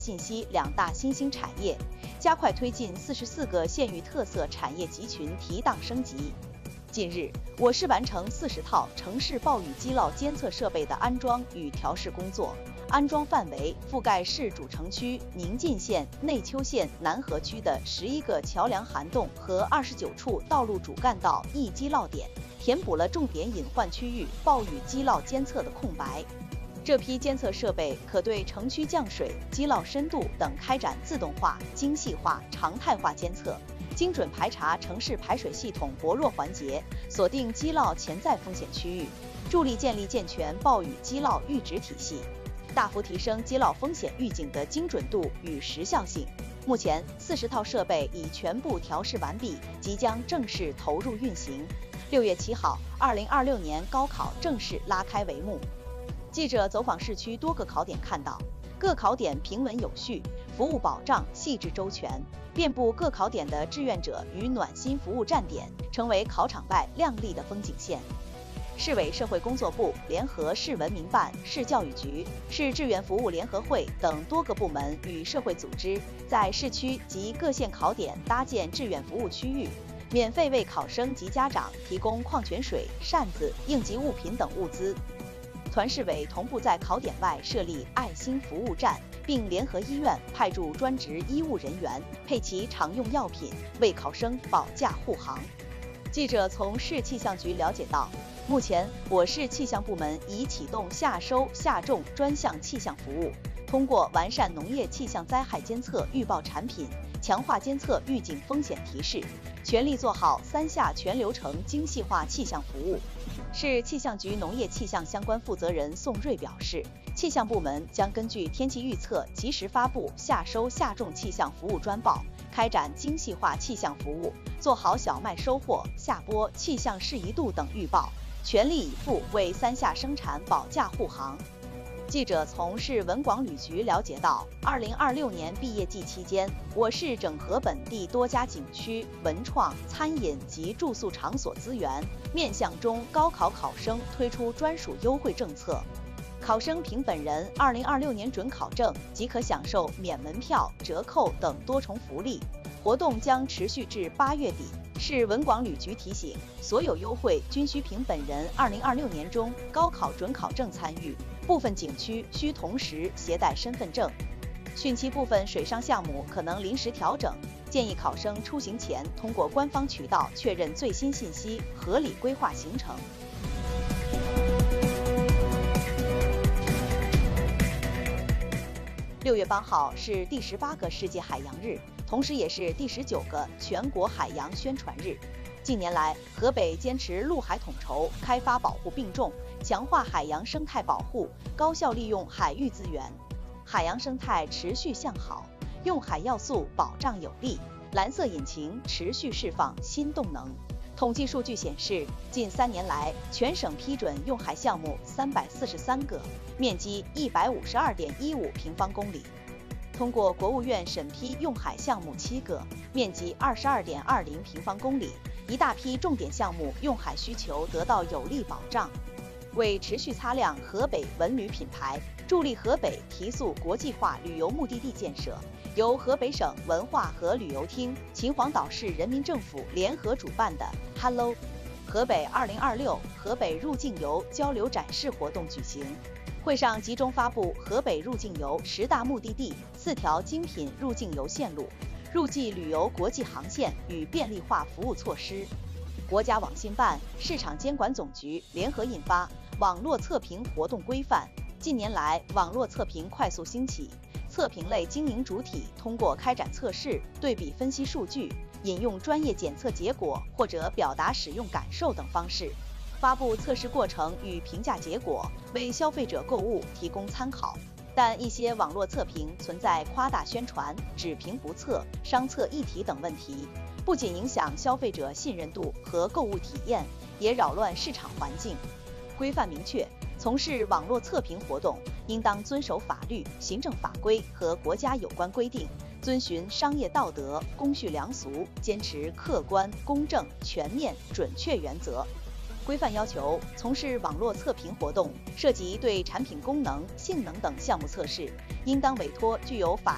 信息两大新兴产业，加快推进44个县域特色产业集群提档升级。近日，我市完成40套城市暴雨积涝监测设备的安装与调试工作，安装范围覆盖市主城区宁晋县、内丘县南河区的11个桥梁涵洞和29处道路主干道易积涝点，填补了重点隐患区域暴雨积涝监测的空白。这批监测设备可对城区降水、积涝深度等开展自动化、精细化、常态化监测，精准排查城市排水系统薄弱环节，锁定积涝潜在风险区域，助力建立健全暴雨积涝预值体系，大幅提升积涝风险预警的精准度与时效性。目前，40套设备已全部调试完毕，即将正式投入运行。6月7号，2026年高考正式拉开帷幕。记者走访市区多个考点，看到各考点平稳有序，服务保障细致周全，遍布各考点的志愿者与暖心服务站点，成为考场外亮丽的风景线。市委社会工作部联合市文明办、市教育局、市志愿服务联合会等多个部门与社会组织，在市区及各县考点搭建志愿服务区域，免费为考生及家长提供矿泉水、扇子、应急物品等物资。团市委同步在考点外设立爱心服务站，并联合医院派驻专职医务人员，配齐常用药品，为考生保驾护航。记者从市气象局了解到，目前我市气象部门已启动夏收夏种专项气象服务，通过完善农业气象灾害监测预报产品，强化监测预警风险提示，全力做好3夏全流程精细化气象服务。市气象局农业气象相关负责人宋瑞表示，气象部门将根据天气预测及时发布夏收夏种气象服务专报，开展精细化气象服务，做好小麦收获、下播、气象适宜度等预报，全力以赴为3夏生产保驾护航。记者从市文广旅局了解到，2026年毕业季期间，我市整合本地多家景区、文创、餐饮及住宿场所资源，面向中高考考生推出专属优惠政策。考生凭本人2026年准考证即可享受免门票、折扣等多重福利，活动将持续至8月底。市文广旅局提醒，所有优惠均需凭本人2026年中高考准考证参与，部分景区需同时携带身份证。汛期部分水上项目可能临时调整，建议考生出行前通过官方渠道确认最新信息，合理规划行程。6月8号是第18个世界海洋日，同时也是第19个全国海洋宣传日。近年来，河北坚持陆海统筹，开发保护并重，强化海洋生态保护，高效利用海域资源，海洋生态持续向好，用海要素保障有力，蓝色引擎持续释放新动能。统计数据显示，近3年来，全省批准用海项目343个，面积152.15平方公里。通过国务院审批用海项目7个，面积22.20平方公里，一大批重点项目用海需求得到有力保障。为持续擦亮河北文旅品牌，助力河北提速国际化旅游目的地建设，由河北省文化和旅游厅、秦皇岛市人民政府联合主办的 Hello 河北2026河北入境游交流展示活动举行。会上集中发布河北入境游10大目的地、4条精品入境游线路、入境旅游国际航线与便利化服务措施。国家网信办、市场监管总局联合印发《网络测评活动规范》。近年来，网络测评快速兴起，测评类经营主体通过开展测试、对比分析数据、引用专业检测结果或者表达使用感受等方式，发布测试过程与评价结果，为消费者购物提供参考。但一些网络测评存在夸大宣传、只评不测、商测一体等问题，不仅影响消费者信任度和购物体验，也扰乱市场环境。规范明确，从事网络测评活动应当遵守法律、行政法规和国家有关规定，遵循商业道德、公序良俗，坚持客观、公正、全面、准确原则。规范要求，从事网络测评活动涉及对产品功能、性能等项目测试，应当委托具有法